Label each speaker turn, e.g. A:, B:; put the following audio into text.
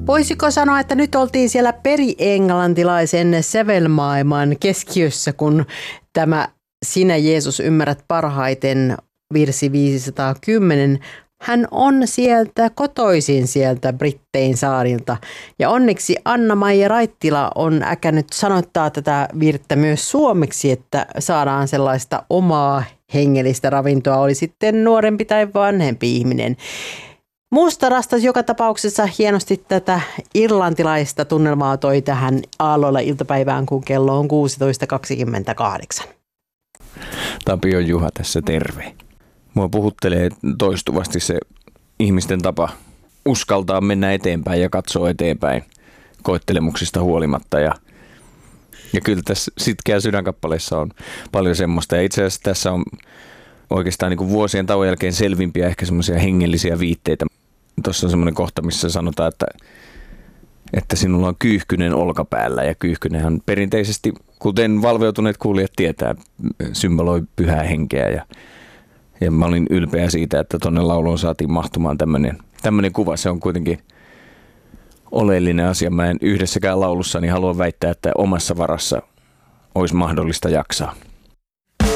A: Voisiko sanoa, että nyt oltiin siellä peri-englantilaisen sävelmaailman keskiössä, kun tämä Sinä Jeesus ymmärrät parhaiten virsi 510. Hän on sieltä kotoisin sieltä Brittein saarilta ja onneksi Anna-Maija Raittila on äkännyt sanottaa tätä virttä myös suomeksi, että saadaan sellaista omaa hengellistä ravintoa, oli sitten nuorempi tai vanhempi ihminen. Mustarastas joka tapauksessa hienosti tätä irlantilaista tunnelmaa toi tähän Aalloilla iltapäivään, kun kello on 16.28.
B: Tapio Juha tässä, terve. Mua puhuttelee toistuvasti se ihmisten tapa uskaltaa mennä eteenpäin ja katsoa eteenpäin koettelemuksista huolimatta. Ja kyllä tässä Sitkeä sydänkappaleessa on paljon semmoista. Ja itse asiassa tässä on oikeastaan niin kuin vuosien tauon jälkeen selvimpiä ehkä semmoisia hengellisiä viitteitä. Tuossa on semmoinen kohta, missä sanotaan, että sinulla on kyyhkynen olkapäällä. Ja kyyhkynenhän perinteisesti, kuten valveutuneet kuulijat tietää, symboloi pyhää henkeä. Ja mä olin ylpeä siitä, että tuonne lauluun saatiin mahtumaan tämmöinen kuva. Se on kuitenkin oleellinen asia. Mä en yhdessäkään laulussani halua väittää, että omassa varassa olisi mahdollista jaksaa.